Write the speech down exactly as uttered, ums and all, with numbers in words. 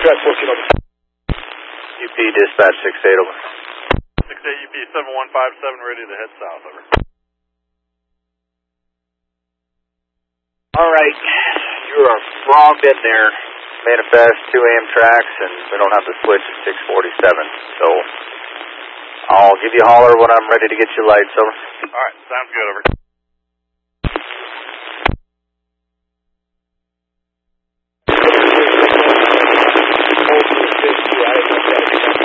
Track fourteen over. U P dispatch six eight over. six eight U P seven one five seven, ready to head south, over. Alright, you are wronged in there. Manifest two Amtrak, and we don't have the switch at six forty-seven, so I'll give you a holler when I'm ready to get your lights, over. Alright, sounds good, over.